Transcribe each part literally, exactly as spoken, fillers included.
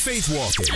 Faith Walking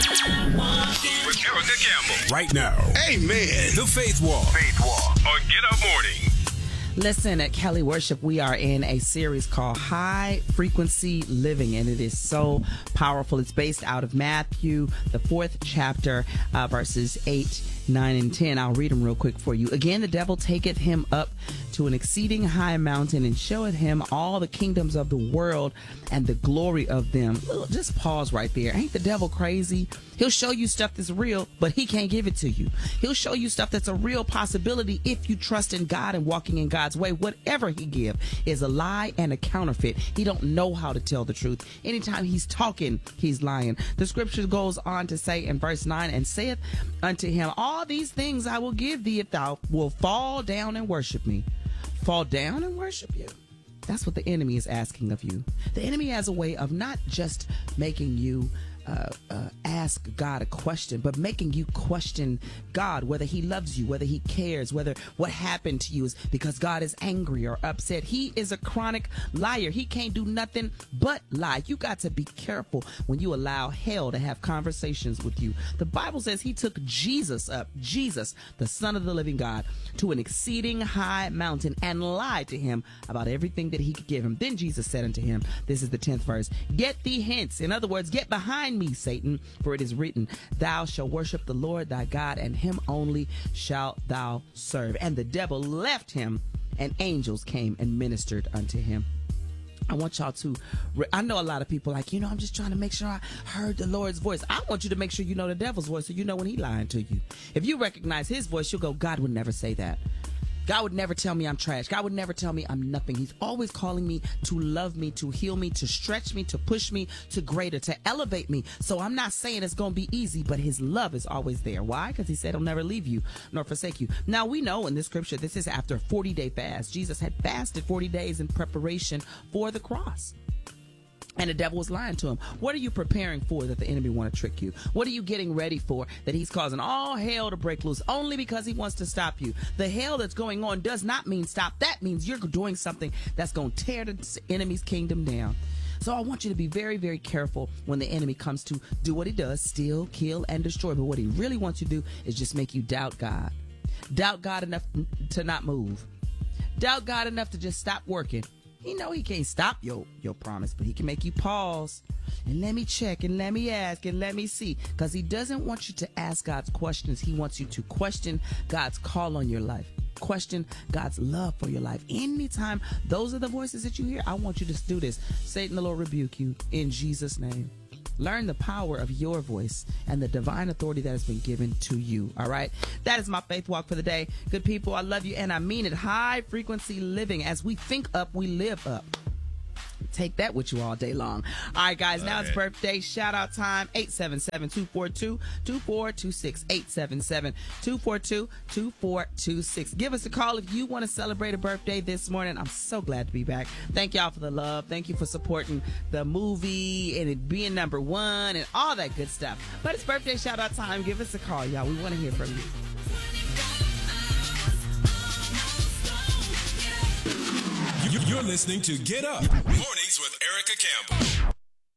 with Erica Campbell. Right now. Amen. The Faith Walk. Faith Walk on Get Up Morning. Listen, at Kelly Worship, we are in a series called High Frequency Living, and it is so powerful. It's based out of Matthew, the fourth chapter, uh, verses eight, nine, and ten. I'll read them real quick for you. Again, the devil taketh him up to an exceeding high mountain and showeth him all the kingdoms of the world and the glory of them. Look, just pause right there. Ain't the devil crazy? He'll show you stuff that's real, but he can't give it to you. He'll show you stuff that's a real possibility if you trust in God and walking in God's way. Whatever he give is a lie and a counterfeit. He don't know how to tell the truth. Anytime he's talking, he's lying. The scripture goes on to say in verse nine, and saith unto him, all these things I will give thee if thou will fall down and worship me. Fall down and worship you? That's what the enemy is asking of you. The enemy has a way of not just making you Uh, uh, ask God a question, but making you question God, whether he loves you, whether he cares, whether what happened to you is because God is angry or upset. He is a chronic liar. He can't do nothing but lie. You got to be careful when you allow hell to have conversations with you. The Bible says he took Jesus up, Jesus, the Son of the living God, to an exceeding high mountain and lied to him about everything that he could give him. Then Jesus said unto him, this is the tenth verse, get thee hence. In other words, get behind me, Satan, for it is written, thou shalt worship the Lord thy God, and him only shalt thou serve. And the devil left him, and angels came and ministered unto him. I want y'all to, I know a lot of people like, you know, I'm just trying to make sure I heard the Lord's voice. I want you to make sure you know the devil's voice so you know when he's lying to you. If you recognize his voice, you'll go, God would never say that. God would never tell me I'm trash. God would never tell me I'm nothing. He's always calling me to love me, to heal me, to stretch me, to push me to greater, to elevate me. So I'm not saying it's going to be easy, but his love is always there. Why? Because he said he'll never leave you nor forsake you. Now, we know in this scripture, this is after a forty-day fast. Jesus had fasted forty days in preparation for the cross. And the devil was lying to him. What are you preparing for that the enemy want to trick you? What are you getting ready for that he's causing all hell to break loose only because he wants to stop you? The hell that's going on does not mean stop. That means you're doing something that's going to tear the enemy's kingdom down. So I want you to be very, very careful when the enemy comes to do what he does, steal, kill, and destroy. But what he really wants you to do is just make you doubt God. Doubt God enough to not move. Doubt God enough to just stop working. He know he can't stop your, your promise, but he can make you pause and let me check and let me ask and let me see. Because he doesn't want you to ask God's questions. He wants you to question God's call on your life. Question God's love for your life. Anytime those are the voices that you hear, I want you to do this. Satan, the Lord rebuke you in Jesus' name. Learn the power of your voice and the divine authority that has been given to you. All right. That is my faith walk for the day. Good people, I love you and I mean it. High frequency living. As we think up, we live up. Take that with you all day long. All right, guys, now it's birthday shout out time. eight seven seven, two four two, two four two six. eight seven seven, two four two, two four two six. Give us a call if you want to celebrate a birthday this morning. I'm so glad to be back. Thank y'all for the love. Thank you for supporting the movie and it being number one and all that good stuff. But it's birthday shout out time. Give us a call, y'all. We want to hear from you. You're listening to Get Up Mornings with Erica Campbell.